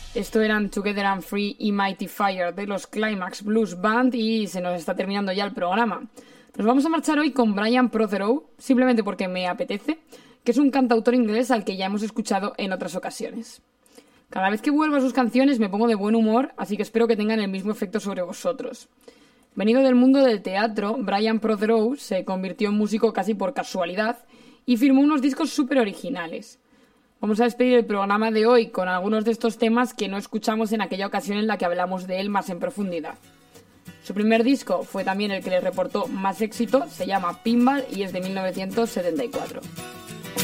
Esto eran Together and Free y Mighty Fire de los Climax Blues Band y se nos está terminando ya el programa. Nos vamos a marchar hoy con Brian Protheroe, simplemente porque me apetece, que es un cantautor inglés al que ya hemos escuchado en otras ocasiones. Cada vez que vuelvo a sus canciones me pongo de buen humor, así que espero que tengan el mismo efecto sobre vosotros. Venido del mundo del teatro, Brian Protheroe se convirtió en músico casi por casualidad y firmó unos discos súper originales. Vamos a despedir el programa de hoy con algunos de estos temas que no escuchamos en aquella ocasión en la que hablamos de él más en profundidad. Su primer disco fue también el que le reportó más éxito, se llama Pinball y es de 1974.